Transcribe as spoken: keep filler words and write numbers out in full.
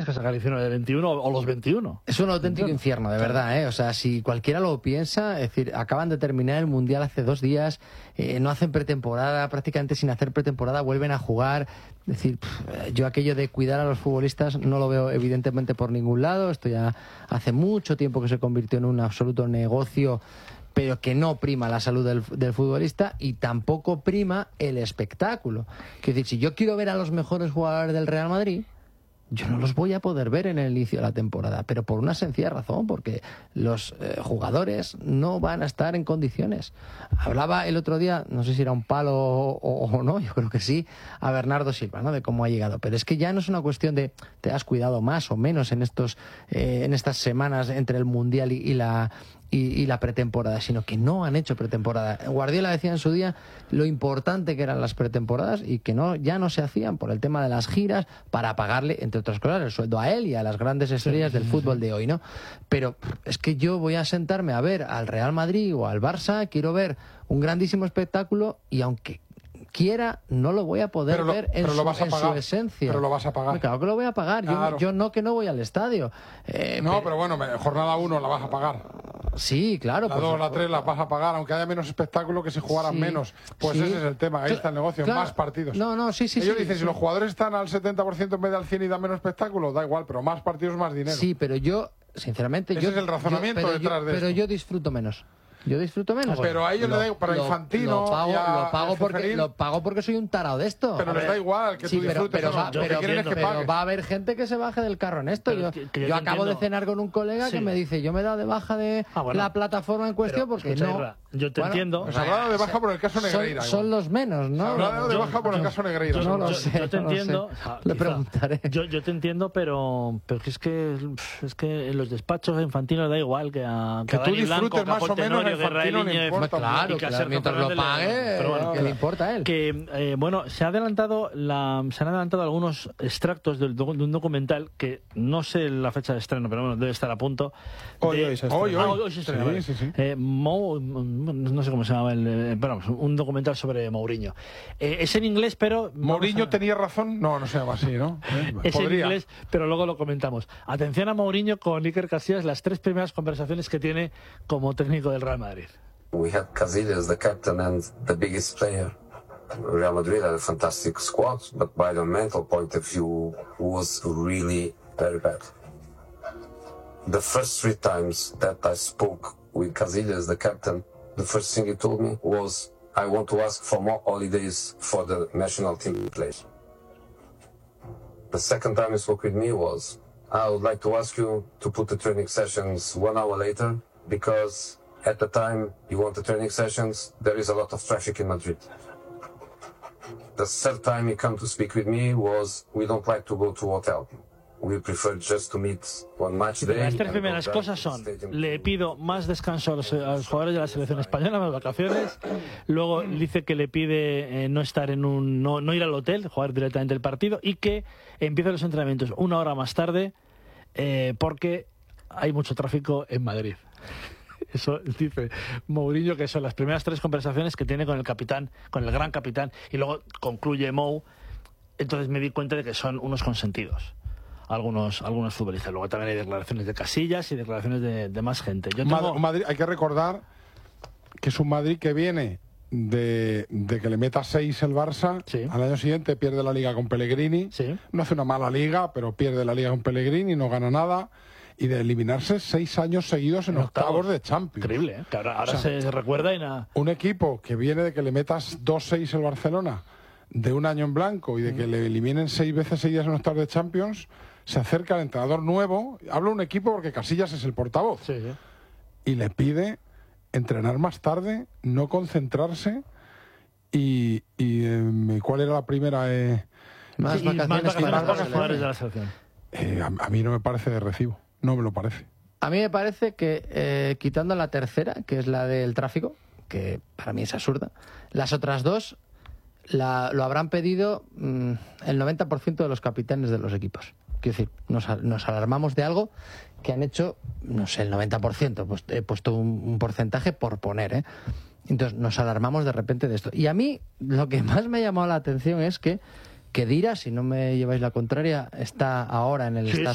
tienes que sacar diecinueve de veintiuno o los veintiuno. Es un auténtico infierno, de verdad, ¿eh? O sea, si cualquiera lo piensa, es decir, acaban de terminar el Mundial hace dos días, eh, no hacen pretemporada, prácticamente sin hacer pretemporada vuelven a jugar. Es decir, pff, yo aquello de cuidar a los futbolistas no lo veo evidentemente por ningún lado. Esto ya hace mucho tiempo que se convirtió en un absoluto negocio, pero que no prima la salud del, del futbolista y tampoco prima el espectáculo. Quiero decir, si yo quiero ver a los mejores jugadores del Real Madrid, yo no los voy a poder ver en el inicio de la temporada, pero por una sencilla razón, porque los eh, jugadores no van a estar en condiciones. Hablaba el otro día, no sé si era un palo o, o no, yo creo que sí, a Bernardo Silva, ¿no?, de cómo ha llegado. Pero es que ya no es una cuestión de te has cuidado más o menos en estos eh, en estas semanas entre el Mundial y, y la y, y la pretemporada, sino que no han hecho pretemporada. Guardiola decía en su día lo importante que eran las pretemporadas y que no ya no se hacían por el tema de las giras para pagarle, entre otras cosas, el sueldo a él y a las grandes estrellas sí, del fútbol de hoy, ¿no? Pero es que yo voy a sentarme a ver al Real Madrid o al Barça, quiero ver un grandísimo espectáculo y aunque quiera, no lo voy a poder pero lo, ver en, pero su, lo vas a en pagar, su esencia. Pero lo vas a pagar. Claro que lo voy a pagar. Claro. Yo, yo no que no voy al estadio. Eh, no, pero, pero bueno, jornada uno la vas a pagar. Sí, claro. La dos, la tres las vas a pagar, aunque haya menos espectáculo que si jugaran sí, menos. Pues sí. Ese es el tema, ahí está el negocio, claro, más partidos. No, no, sí, sí. Ellos sí, dicen, sí. si los jugadores están al setenta por ciento en vez de al cien y dan menos espectáculo, da igual, pero más partidos, más dinero. Sí, pero yo, sinceramente... Ese yo, es el razonamiento yo, pero detrás yo, de Pero esto. yo disfruto menos. Yo disfruto menos. Pero a ellos lo, le da para lo, Infantino lo pago, y a lo pago porque Ceferín, lo pago porque soy un tarado de esto. Pero les da igual que sí, tú disfrutes. Pero, pero, no, va, lo pero, que quieren es que pero pagues. va a haber gente que se baje del carro en esto. Yo, que, que yo yo acabo entiendo. de cenar con un colega sí. que me dice, yo me he dado de baja de ah, bueno. la plataforma en cuestión pero, porque escucha, no... Irra, yo te bueno, entiendo. Pues hablado de baja por el caso Negreira. Son, son los menos, ¿no? Hablado de baja por el yo, caso Negreira. Yo no lo yo, sé. Yo te no entiendo. Sé. O sea, Le quizá, preguntaré. Yo, yo te entiendo, pero, pero es que es que en los despachos de Infantino da igual que a que, que tú Dani disfrutes Blanco, más o menos a Infantino no Niñez, importa. Claro, y que claro, mientras lo pague, pero bueno, que le importa a él. Que, eh, bueno, se ha adelantado la, se han adelantado algunos extractos del, de un documental que no sé la fecha de estreno, pero bueno, debe estar a punto. Hoy, de, hoy se estrena. Hoy, hoy. Ah, hoy, hoy se estrena, sí, vale. sí, sí. Eh, Mo, no sé cómo se llama, el, eh, pero vamos, un documental sobre Mourinho. Eh, es en inglés, pero... ¿Mourinho a... tenía razón? No, no se llama así, ¿no? Eh, es podría. en inglés, pero luego lo comentamos. Atención a Mourinho con Iker Casillas, las tres primeras conversaciones que tiene como técnico del Real Madrid. We had Casillas, the captain and the biggest player. Real Madrid had a fantastic squad, but by the mental point of view was really very bad. The first three times that I spoke with Casillas, the captain, the first thing he told me was, I want to ask for more holidays for the national team players. The second time he spoke with me was, I would like to ask you to put the training sessions one hour later, because at the time you want the training sessions, there is a lot of traffic in Madrid. The third time he came to speak with me was, we don't like to go to hotel. We prefer just to meet one match day. Las tres primeras cosas son, le pido más descanso a los, a los jugadores de la selección española, más vacaciones. Luego dice que le pide eh, no estar en un, no, no ir al hotel, jugar directamente el partido y que empiece los entrenamientos una hora más tarde eh, porque hay mucho tráfico en Madrid. Eso dice Mourinho, que son las primeras tres conversaciones que tiene con el capitán, con el gran capitán, y luego concluye Mou. Entonces me di cuenta de que son unos consentidos algunos algunos futbolistas. Luego también hay declaraciones de Casillas y declaraciones de, de más gente. Yo tengo... Madrid, hay que recordar que es un Madrid que viene de, de que le meta seis el Barça, sí. Al año siguiente pierde la Liga con Pellegrini, sí. No hace una mala Liga, pero pierde la Liga con Pellegrini, no gana nada, y de eliminarse seis años seguidos en, en octavos, octavos de Champions. Increíble, ¿eh? Que ahora, ahora o sea, se recuerda y nada. Un equipo que viene de que le metas dos seis el Barcelona de un año en blanco y de que mm. le eliminen seis veces seguidas en octavos de Champions, se acerca al entrenador nuevo, habla un equipo porque Casillas es el portavoz, sí, sí. Y le pide entrenar más tarde, no concentrarse y, y eh, ¿cuál era la primera? Eh, más sí, vacaciones, más vacaciones, más más vacaciones de la selección. Eh, a, a mí no me parece de recibo, no me lo parece. A mí me parece que eh, quitando la tercera, que es la del tráfico, que para mí es absurda, las otras dos la, lo habrán pedido mmm, el noventa por ciento de los capitanes de los equipos. Quiero decir, nos, nos alarmamos de algo que han hecho, no sé, el noventa por ciento, pues he puesto un, un porcentaje por poner, ¿eh? Entonces nos alarmamos de repente de esto. Y a mí lo que más me ha llamado la atención es que Khedira, si no me lleváis la contraria, está ahora en el sí,